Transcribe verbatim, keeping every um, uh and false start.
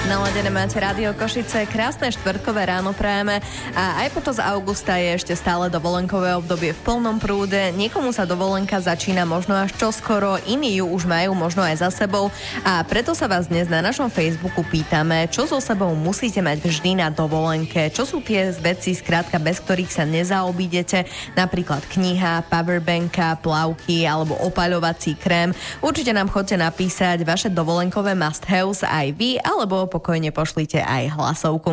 Naladené máte Rádio Košice, krásne štvrtkové ráno prajeme a aj počas augusta je ešte stále dovolenkové obdobie v plnom prúde. Niekomu sa dovolenka začína možno až čoskoro, iní ju už majú možno aj za sebou a preto sa vás dnes na našom Facebooku pýtame, čo so sebou musíte mať vždy na dovolenke, čo sú tie veci, skrátka, bez ktorých sa nezaobídete, napríklad kniha, powerbanka, plavky alebo opaľovací krém. Určite nám chodte napísať vaše dovolenkové must-haves aj vy, alebo pokojne pošlite aj hlasovku.